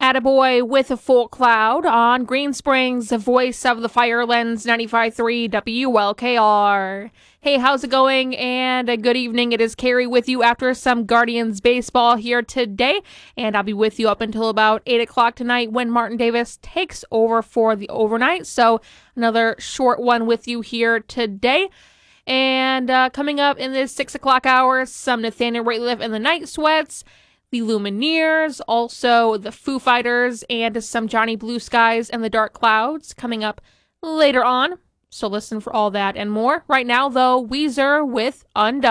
Attaboy with a full cloud on Green Springs, the voice of the Firelands 95.3 WLKR. Hey, how's it going? And a good evening. It is Carrie with you after some Guardians baseball here today. And I'll be with you up until about 8 o'clock tonight when Martin Davis takes over for the overnight. So another short one with you here today. And coming up in this 6 o'clock hour, some Nathaniel Rateliff and the Night Sweats, the Lumineers, also the Foo Fighters, and some Johnny Blue Skies and the Dark Clouds coming up later on. So listen for all that and more. Right now, though, Weezer with Undone.